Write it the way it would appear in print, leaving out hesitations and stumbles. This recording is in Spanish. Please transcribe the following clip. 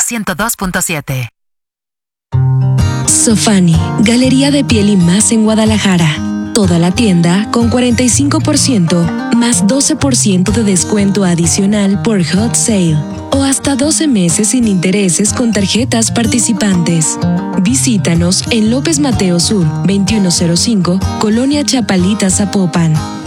102.7. Sofani, galería de piel y más en Guadalajara. Toda la tienda con 45% más 12% de descuento adicional por Hot Sale o hasta 12 meses sin intereses con tarjetas participantes. Visítanos en López Mateo Sur, 2105, Colonia Chapalita, Zapopan.